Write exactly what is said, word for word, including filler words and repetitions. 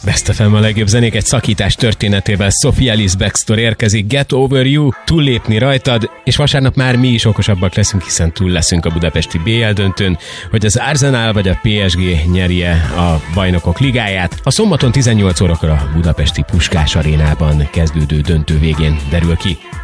Best ef em a legjobb zenék egy szakítás történetével. Sophie Ellis Bextor érkezik, Get Over You, túllépni rajtad, és vasárnap már mi is okosabbak leszünk, hiszen túl leszünk a budapesti bé el döntőn, hogy az Arsenal vagy a pé es gé nyerje a Bajnokok Ligáját. A szombaton tizennyolc órakor a budapesti Puskás Arénában kezdődő döntő végén derül ki.